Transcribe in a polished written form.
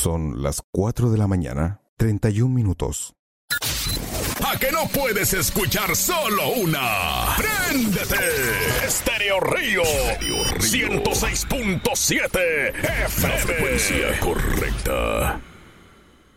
Son las 4 de la mañana, 31 minutos. ¿A que no puedes escuchar solo una? ¡Préndete! Estéreo Río 106.7 FM. La frecuencia correcta.